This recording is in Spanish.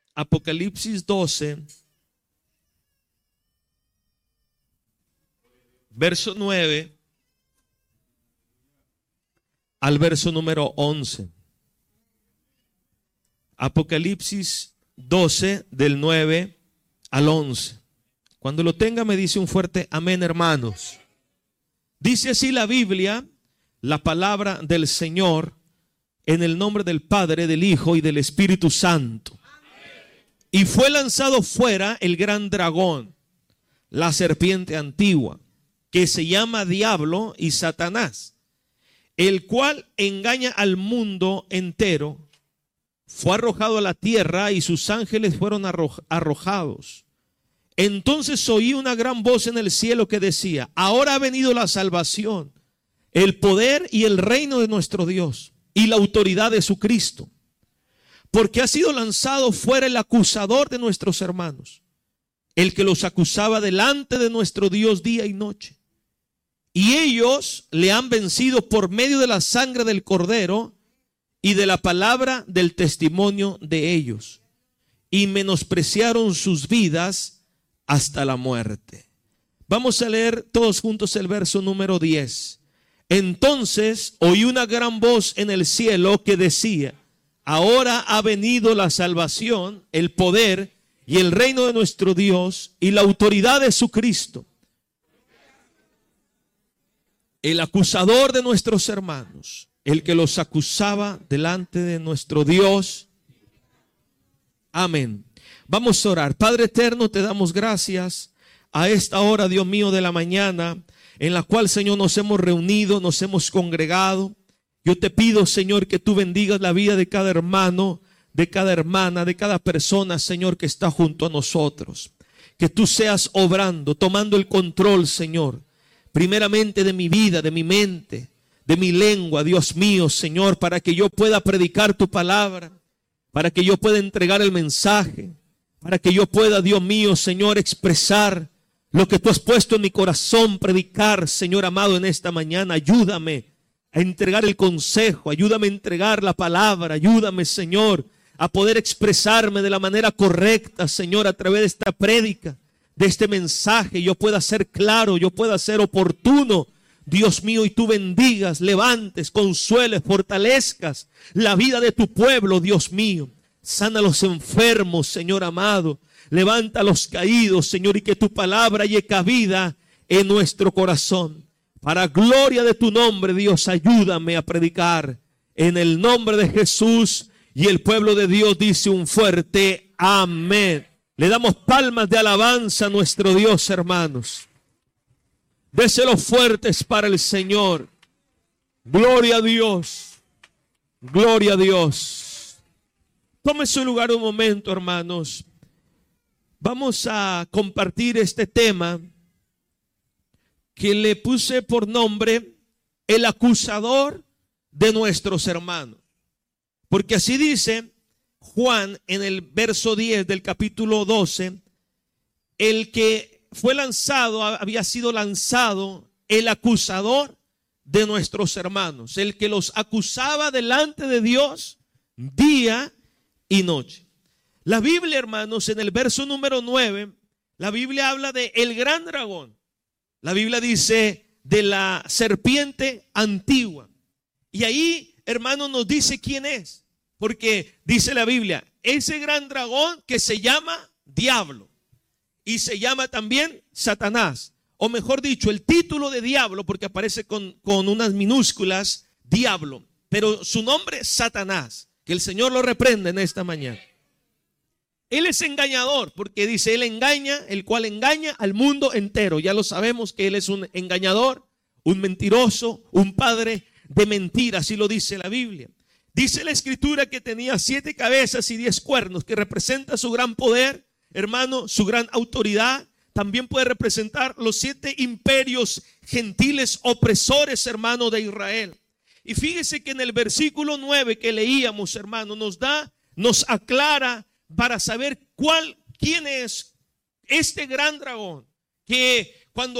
Apocalipsis 12, verso 9 al verso número 11. Apocalipsis 12 del 9 al 11. Cuando lo tenga me dice un fuerte amén, hermanos. Dice así la Biblia, la palabra del Señor, en el nombre del Padre, del Hijo y del Espíritu Santo. Y fue lanzado fuera el gran dragón, la serpiente antigua, que se llama Diablo y Satanás, el cual engaña al mundo entero. Fue arrojado a la tierra y sus ángeles fueron arrojados. Entonces oí una gran voz en el cielo que decía: ahora ha venido la salvación, el poder y el reino de nuestro Dios y la autoridad de su Cristo, porque ha sido lanzado fuera el acusador de nuestros hermanos, el que los acusaba delante de nuestro Dios día y noche. Y ellos le han vencido por medio de la sangre del Cordero y de la palabra del testimonio de ellos, y menospreciaron sus vidas hasta la muerte. Vamos a leer todos juntos el verso número 10. Entonces oí una gran voz en el cielo que decía: ahora ha venido la salvación, el poder y el reino de nuestro Dios y la autoridad de su Cristo. El acusador de nuestros hermanos, el que los acusaba delante de nuestro Dios. Amén. Vamos a orar. Padre eterno, te damos gracias a esta hora, Dios mío, de la mañana, en la cual, Señor, nos hemos reunido, nos hemos congregado. Yo te pido, Señor, que tú bendigas la vida de cada hermano, de cada hermana, de cada persona, Señor, que está junto a nosotros. Que tú seas obrando, tomando el control, Señor, primeramente de mi vida, de mi mente, de mi lengua, Dios mío, Señor, para que yo pueda predicar tu palabra, para que yo pueda entregar el mensaje, para que yo pueda, Dios mío, Señor, expresar lo que tú has puesto en mi corazón, predicar, Señor amado, en esta mañana. Ayúdame a entregar el consejo, ayúdame a entregar la palabra, ayúdame, Señor, a poder expresarme de la manera correcta, Señor, a través de esta prédica, de este mensaje. Yo pueda ser claro, yo pueda ser oportuno, Dios mío, y tú bendigas, levantes, consueles, fortalezcas la vida de tu pueblo, Dios mío. Sana a los enfermos, Señor amado. Levanta a los caídos, Señor, y que tu palabra haya cabida en nuestro corazón. Para gloria de tu nombre, Dios, ayúdame a predicar en el nombre de Jesús. Y el pueblo de Dios dice un fuerte amén. Le damos palmas de alabanza a nuestro Dios, hermanos. Déselos fuertes para el Señor. Gloria a Dios. Gloria a Dios. Tome su lugar un momento, hermanos. Vamos a compartir este tema que le puse por nombre: el acusador de nuestros hermanos. Porque así dice Juan en el verso 10 del capítulo 12, el que fue lanzado, había sido lanzado el acusador de nuestros hermanos, el que los acusaba delante de Dios día y noche. La Biblia, hermanos, en el verso número 9, la Biblia habla de el gran dragón. La Biblia dice de la serpiente antigua. Y ahí, hermanos, nos dice quién es. Porque dice la Biblia, ese gran dragón que se llama Diablo y se llama también Satanás. O mejor dicho, el título de Diablo, porque aparece con unas minúsculas, Diablo. Pero su nombre es Satanás. Que el Señor lo reprenda en esta mañana. Él es engañador, porque dice, él engaña, el cual engaña al mundo entero. Ya lo sabemos que él es un engañador, un mentiroso, un padre de mentiras, así lo dice la Biblia. Dice la Escritura que tenía 7 cabezas y 10 cuernos, que representa su gran poder, hermano, su gran autoridad. También puede representar los 7 imperios gentiles opresores, hermano, de Israel. Y fíjese que en el versículo 9 que leíamos, hermano, nos aclara para saber quién es este gran dragón que